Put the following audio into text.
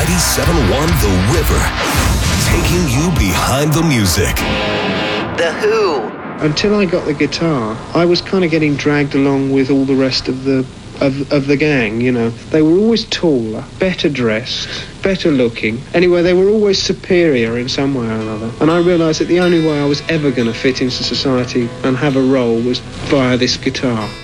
97.1 The River, taking you behind the music. The Who. Until I got the guitar, I was kind of getting dragged along with all the rest of the gang, you know. They were always taller, better dressed, better looking. Anyway, they were always superior in some way or another. And I realised that the only way I was ever going to fit into society and have a role was via this guitar.